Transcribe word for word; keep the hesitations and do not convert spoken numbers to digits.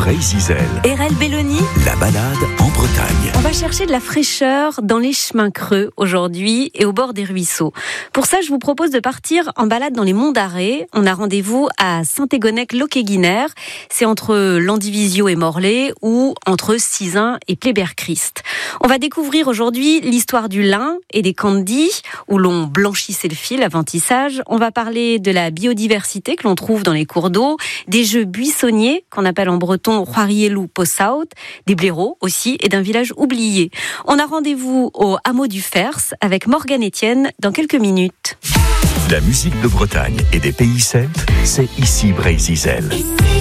Brézizel. R L Belloni. La balade en Bretagne. On va chercher de la fraîcheur dans les chemins creux aujourd'hui et au bord des ruisseaux. Pour ça, je vous propose de partir en balade dans les monts d'Arrée. On a rendez-vous à Saint-Égonec-Loquet-Guinère. C'est entre Landivisio et Morlaix ou entre Sizun et Pleyber-Christ. On va découvrir aujourd'hui l'histoire du lin et des candis où l'on blanchissait le fil avant tissage. On va parler de la biodiversité que l'on trouve dans les cours d'eau, des jeux buissonniers qu'on appelle en breton Roirielou Possaut, des blaireaux aussi et d'un village oublié. On a rendez-vous au hameau du Fers avec Morgane Etienne dans quelques minutes. La musique de Bretagne et des pays celtes, c'est ici Brézizel.